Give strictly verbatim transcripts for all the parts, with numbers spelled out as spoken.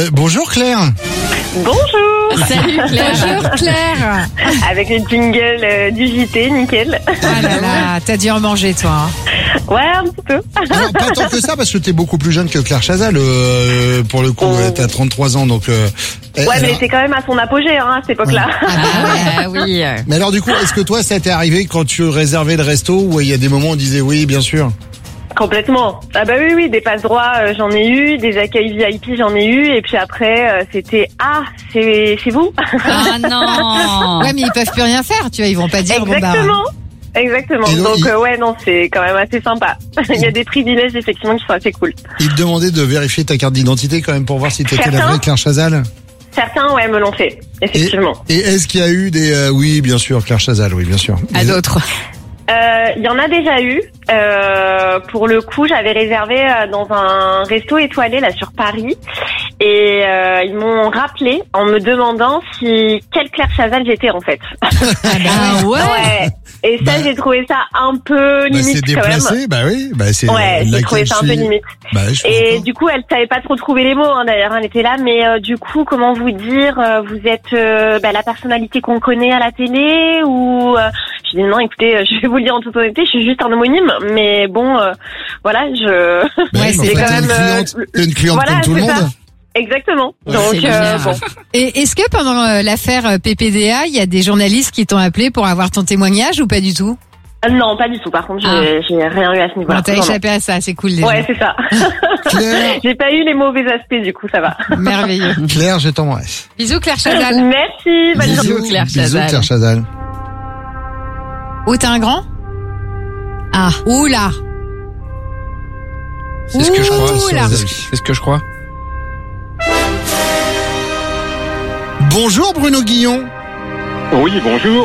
bonjour Claire. Bonjour. Salut Claire. Bonjour Claire. Avec le jingle euh, du J T, nickel. Ah là là, t'as dû en manger toi. Hein. Ouais, un petit peu. Alors, pas tant que ça parce que t'es beaucoup plus jeune que Claire Chazal. Euh, pour le coup, Oh. t'as trente-trois ans, donc. Euh, Ouais, alors- mais c'est quand même à son apogée hein, à cette époque-là. Ah bah ouais, oui. Mais alors du coup, est-ce que toi, ça t'est arrivé quand tu réservais le resto où il y a des moments où on disait oui, bien sûr. Complètement. Ah bah oui, oui, des passe droits, euh, j'en ai eu, des accueils V I P, j'en ai eu, et puis après, euh, c'était ah, c'est c'est vous. Ah non. Ouais, mais ils peuvent plus rien faire, tu vois, ils vont pas dire bon bah. Exactement. Exactement. Et donc, Donc il- euh, ouais, non, c'est quand même assez sympa. Il y a des privilèges effectivement qui sont assez cool. Ils te demandaient de vérifier ta carte d'identité quand même pour voir si t'étais la Certain. vraie Claire Chazal. Certains, ouais, me l'ont fait, Et, effectivement. et est-ce qu'il y a eu des euh, oui, bien sûr, Claire Chazal, oui, bien sûr. À Des- d'autres. Euh, Il y en a déjà eu. Euh, pour le coup, j'avais réservé euh, dans un resto étoilé là sur Paris, et euh, ils m'ont rappelé en me demandant si quelle Claire Chazal j'étais en fait. Ah bah ouais. Ouais. Et ça, Bah, j'ai trouvé ça un peu Bah, limite c'est quand même. déplacé, bah oui, bah c'est. Ouais, j'ai laquelle trouvé ça un je peu suis- limite. Bah, je suis Et d'accord. du coup, elle savait pas trop trouver les mots. Hein, d'ailleurs, elle était là, mais euh, du coup, comment vous dire euh, vous êtes euh, bah, la personnalité qu'on connaît à la télé ou euh, je dis non, écoutez, euh, je vais vous le dire en toute honnêteté, je suis juste un homonyme, mais bon, euh, voilà, je. Bah, Ouais, oui, mais c'est en fait, quand t'es une même, euh, cliente, t'es une cliente voilà, comme tout le c'est ça. monde. Exactement. Ouais, Donc c'est euh, bien. bon. Et est-ce que pendant euh, l'affaire euh, P P D A, il y a des journalistes qui t'ont appelé pour avoir ton témoignage ou pas du tout? Euh, non, pas du tout. Par contre, j'ai Ah. j'ai rien eu à ce niveau-là. Bon, t'as Non, non. échappé à ça, c'est cool déjà. Ouais, c'est ça. Claire, J'ai pas eu les mauvais aspects, du coup, ça va. Merveilleux. Claire, je t'embrasse. Bisous Claire Chazal. Merci. Bonne journée. Bisous, Claire bisous, Chazal. Claire Chazal. Oh, t'as un grand? Ah. Oula. C'est ce que je crois. Ouh là. C'est ce que je crois. Bonjour Bruno Guillon. Oui, bonjour.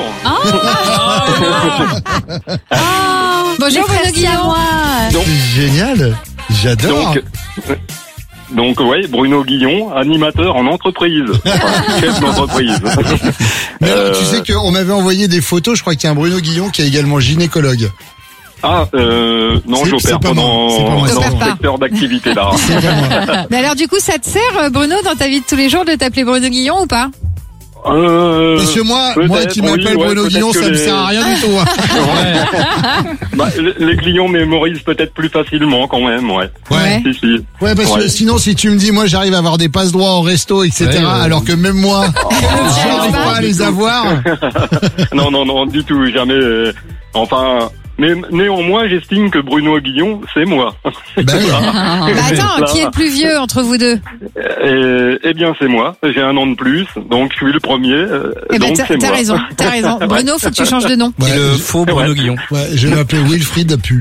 Bonjour Bruno Guillon. Donc, C'est génial. J'adore. donc, euh, donc, ouais, Bruno Guillon, animateur en entreprise, enfin, chef d'entreprise. Mais alors, Euh, tu sais qu'on m'avait envoyé des photos, je crois qu'il y a un Bruno Guillon qui est également gynécologue. Ah, euh, non, C'est- j'opère c'est pas pas moi, dans, c'est pas moi, dans c'est pas le moi. secteur d'activité là. C'est pas moi. Mais alors du coup, ça te sert euh, Bruno dans ta vie de tous les jours de t'appeler Bruno Guillon ou pas? Euh, Parce que moi, peut-être, moi qui oui, m'appelle ouais, Bruno peut-être Guillon, que ça me les- sert à rien du tout. hein. bah, les les clients mémorisent peut-être plus facilement quand même, ouais. Ouais. Si, si. Ouais, parce que Ouais. sinon, si tu me dis, moi, j'arrive à avoir des passe droits au resto, et cetera, Ouais, ouais. alors que même moi, j'arrive pas. pas à les avoir. Non, non, non, du tout, jamais. euh, enfin, mais néanmoins, j'estime que Bruno Guillon, c'est moi. Bah oui. Bah attends, Là. qui est le plus vieux entre vous deux? Et, eh bien, c'est moi. J'ai un an de plus, donc je suis le premier. euh, Eh ben donc t'as c'est t'as moi. raison, t'as raison. Bruno, faut que tu changes de nom. Ouais, Et le je- faux Bruno Guillon. ouais, je vais m'appeler Wilfried Pu.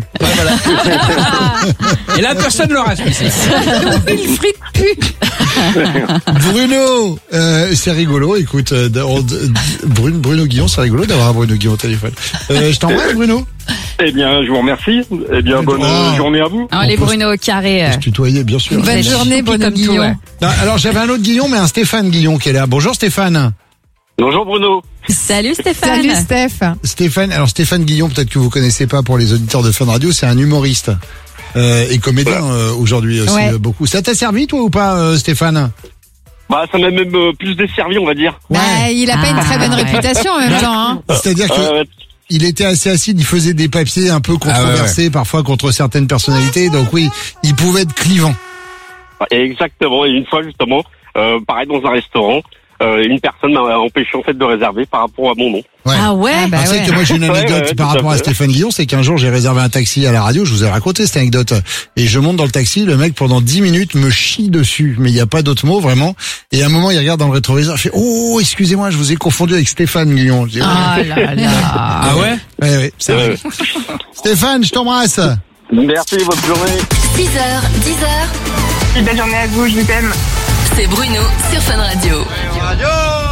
Et là, personne ne le reste ici. Wilfried Pu. Bruno, euh, c'est rigolo, écoute, euh, on- d- Bruno, Bruno Guillon, c'est rigolo d'avoir un Bruno Guillon au téléphone. Euh, je t'embrasse, Bruno. Eh bien, je vous remercie. Eh bien, bonne Oh. euh, journée à vous. Ah, Oh, les On peut Bruno au carré. euh. Je tutoyais, bien sûr. Bonne journée, Bruno comme tout, Guillon. ouais. Non, alors, j'avais un autre Guillon, mais un Stéphane Guillon qui est là. Bonjour, Stéphane. Bonjour Bruno. Salut Stéphane. Salut Steph. Stéphane, alors Stéphane Guillon, peut-être que vous connaissez pas pour les auditeurs de Fun Radio, c'est un humoriste euh, et comédien euh, aujourd'hui aussi Ouais. euh, beaucoup. Ça t'a servi toi ou pas, euh, Stéphane? Bah, ça m'a même euh, plus desservi, on va dire. Bah, il a pas une très bonne Ah, ouais. réputation en même temps, hein. C'est-à-dire que Euh, il était assez acide, il faisait des papiers un peu controversés, parfois contre certaines personnalités, donc oui, il pouvait être clivant. exactement. Et une fois justement, euh, pareil dans un restaurant, euh, une personne m'a empêché en fait de réserver par rapport à mon nom. Ouais. Ah ouais. Ah bah Alors, c'est ouais. que moi j'ai une Ouais, anecdote ouais, par tout à rapport à fait. Stéphane Guillon, c'est qu'un jour j'ai réservé un taxi à la radio, je vous ai raconté cette anecdote, et je monte dans le taxi, le mec pendant dix minutes me chie dessus, mais il n'y a pas d'autre mot vraiment, et à un moment il regarde dans le rétroviseur, il fait « Oh, excusez-moi, je vous ai confondu avec Stéphane Guillon ». Je dis, Ah là là. Ah ouais? ouais, ouais, ça Euh, arrive. Stéphane, je t'embrasse. merci, bonne journée. six heures, dix heures, Belle journée à vous, je vous aime. c'est Bruno sur Fun Radio. Radio